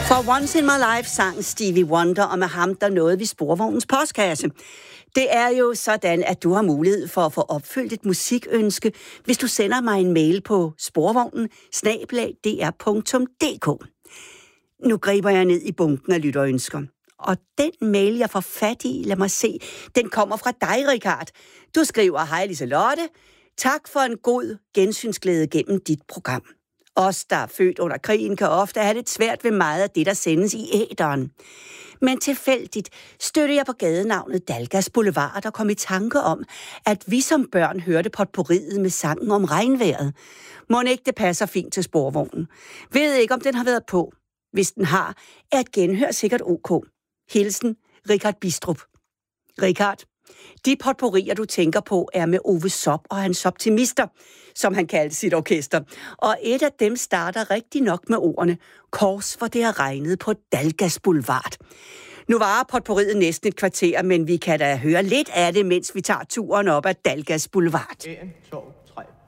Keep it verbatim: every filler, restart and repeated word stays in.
For Once in My Life sang Stevie Wonder, og med ham der nåede vi Sporvognens postkasse. Det er jo sådan, at du har mulighed for at få opfyldt et musikønske, hvis du sender mig en mail på sporvognen snabel-a d r punktum d k. Nu griber jeg ned i bunken af lytterønsker. Og den mail, jeg får fat i, lad mig se, den kommer fra dig, Richard. Du skriver, hej Liselotte, tak for en god gensynsglæde gennem dit program. Os, der er født under krigen, kan ofte have lidt svært ved meget af det, der sendes i æteren. Men tilfældigt stødte jeg på gadenavnet Dalgas Boulevard og kom i tanke om, at vi som børn hørte potpourriet med sangen om regnvejret. Mon ikke det passer fint til sporvognen. Ved ikke, om den har været på. Hvis den har, er et genhør sikkert ok. Hilsen, Richard Bistrup. Richard, de potpourrier, du tænker på, er med Ove Sopp og hans optimister, som han kaldte sit orkester. Og et af dem starter rigtig nok med ordene Kors, hvor det har regnet på Dalgas Boulevard. Nu varer potpourriet næsten et kvarter, men vi kan da høre lidt af det, mens vi tager turen op ad Dalgas Boulevard. en, to, tre.